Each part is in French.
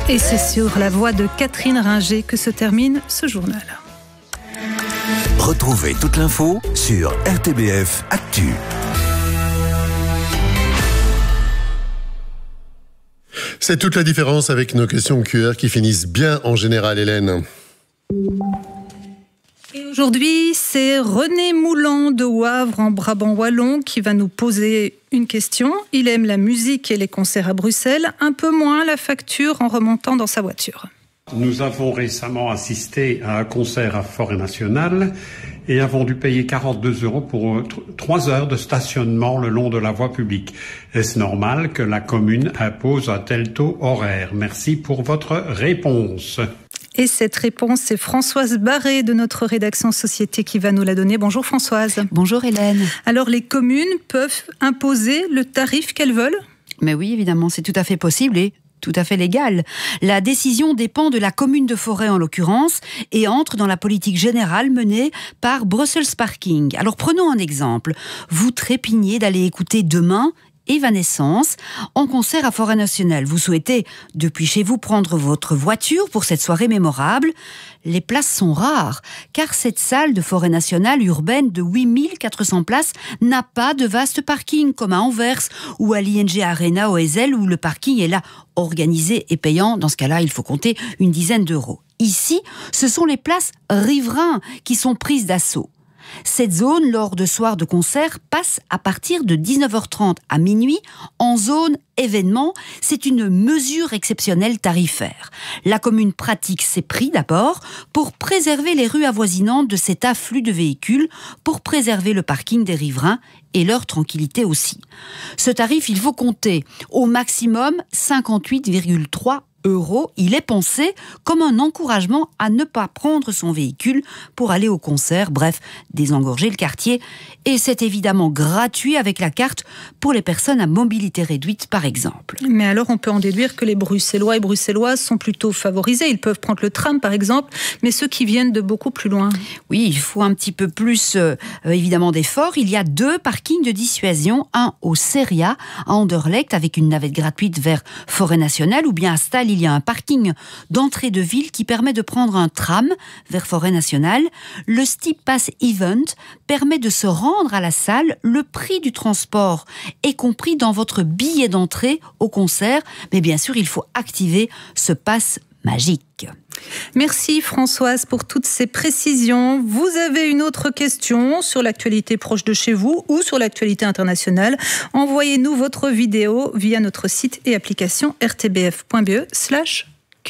Et c'est sur la voix de Catherine Ringer que se termine ce journal. Retrouvez toute l'info sur RTBF Actu. C'est toute la différence avec nos questions QR qui finissent bien en général, Hélène. Et aujourd'hui, c'est René Moulan de Wavre en Brabant wallon qui va nous poser une question. Il aime la musique et les concerts à Bruxelles, un peu moins la facture en remontant dans sa voiture. Nous avons récemment assisté à un concert à Forêt Nationale et avons dû payer 42 € pour 3 heures de stationnement le long de la voie publique. Est-ce normal que la commune impose un tel taux horaire? Merci pour votre réponse. Et cette réponse, c'est Françoise Barré de notre rédaction Société qui va nous la donner. Bonjour Françoise. Bonjour Hélène. Alors les communes peuvent imposer le tarif qu'elles veulent ? Mais oui, évidemment, c'est tout à fait possible et tout à fait légal. La décision dépend de la commune de Forêt en l'occurrence et entre dans la politique générale menée par Brussels Parking. Alors prenons un exemple. Vous trépignez d'aller écouter demain Evanescence en concert à Forêt Nationale. Vous souhaitez, depuis chez vous, prendre votre voiture pour cette soirée mémorable. Les places sont rares, car cette salle de Forêt Nationale urbaine de 8400 places n'a pas de vaste parking, comme à Anvers ou à l'ING Arena au Ezel, où le parking est là organisé et payant. Dans ce cas-là, il faut compter une dizaine d'euros. Ici, ce sont les places riverains qui sont prises d'assaut. Cette zone, lors de soirs de concert, passe à partir de 19h30 à minuit en zone événement. C'est une mesure exceptionnelle tarifaire. La commune pratique ces prix d'abord pour préserver les rues avoisinantes de cet afflux de véhicules, pour préserver le parking des riverains et leur tranquillité aussi. Ce tarif, il faut compter au maximum 58,3 €. Il est pensé comme un encouragement à ne pas prendre son véhicule pour aller au concert, bref, désengorger le quartier. Et c'est évidemment gratuit avec la carte pour les personnes à mobilité réduite, par exemple. Mais alors, on peut en déduire que les Bruxellois et Bruxelloises sont plutôt favorisés. Ils peuvent prendre le tram, par exemple, mais ceux qui viennent de beaucoup plus loin. Oui, il faut un petit peu plus, évidemment, d'efforts. Il y a 2 parkings de dissuasion, un au Seria, à Anderlecht, avec une navette gratuite vers Forêt Nationale, ou bien à Stal, il y a un parking d'entrée de ville qui permet de prendre un tram vers Forêt Nationale. Le Steep Pass Event permet de se rendre à la salle. Le prix du transport est compris dans votre billet d'entrée au concert. Mais bien sûr, il faut activer ce pass magique. Merci Françoise pour toutes ces précisions. Vous avez une autre question sur l'actualité proche de chez vous ou sur l'actualité internationale. Envoyez-nous votre vidéo via notre site et application rtbf.be/QR.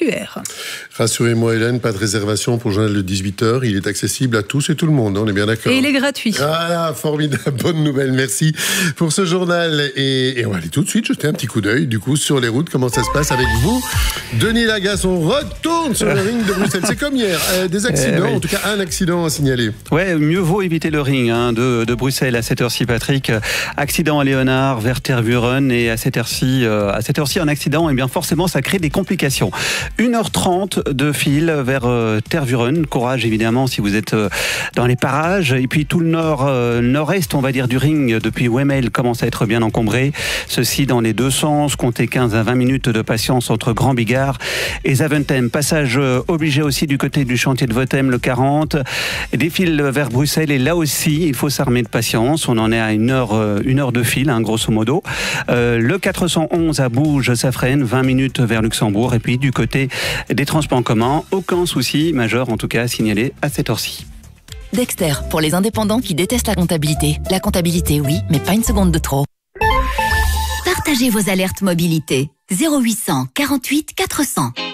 Rassurez-moi Hélène, pas de réservation pour le journal de 18h. Il est accessible à tous et tout le monde, on est bien d'accord. Et il est gratuit. Voilà, formidable, bonne nouvelle, merci pour ce journal. Et on va aller tout de suite jeter un petit coup d'œil du coup sur les routes, comment ça se passe avec vous. Denis Lagasse, on retourne sur le ring de Bruxelles. C'est comme hier, des accidents, oui. En tout cas un accident à signaler. Ouais, mieux vaut éviter le ring de Bruxelles à cette heure-ci, Patrick. Accident à Léonard vers Tervuren, et à cette heure-ci, un accident, et bien forcément ça crée des complications. 1h30 de fil vers Tervuren. Courage évidemment si vous êtes dans les parages. Et puis tout le nord-est, on va dire, du ring depuis Wemmel commence à être bien encombré. Ceci dans les deux sens. Comptez 15 à 20 minutes de patience entre Grand Bigard et Zaventem. Passage obligé aussi du côté du chantier de Votem, le 40. Des fils vers Bruxelles, et là aussi il faut s'armer de patience. On en est à une heure de fil, grosso modo. Le 411 à Bouge, ça freine, 20 minutes vers Luxembourg. Et puis du côté des transports en commun, aucun souci majeur en tout cas signalé à cette heure-ci. Dexter, pour les indépendants qui détestent la comptabilité. La comptabilité, oui, mais pas une seconde de trop. Partagez vos alertes mobilité. 0800 48 400.